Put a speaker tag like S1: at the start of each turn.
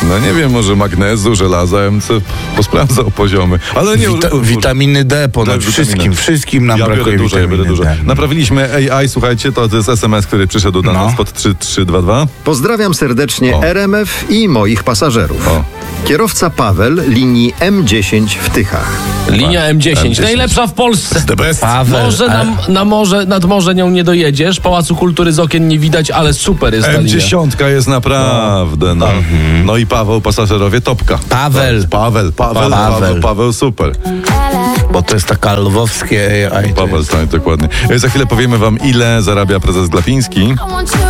S1: No nie wiem, może magnezu, żelaza, ja bym sobie posprawdzał poziomy. Ale nie...
S2: Witaminy D ponad wszystkim nam brakuje witaminy D.
S1: Naprawiliśmy AI, słuchajcie, to jest SMS, który przyszedł do nas pod 3322.
S3: Pozdrawiam serdecznie RMF i moich pasażerów. Kierowca Paweł linii M10 w Tychach.
S4: Linia M10, najlepsza w Polsce.
S1: The best.
S2: Paweł,
S4: Może nad morze nią nie dojedziesz, Pałacu Kultury z okien nie widać, ale super jest ta linia.
S1: M10 jest naprawdę, no i Paweł, pasażerowie, topka. Paweł, super.
S2: bo to jest taka lwowskie AI.
S1: Paweł, tak, dokładnie. Za chwilę powiemy wam, ile zarabia prezes Glapiński.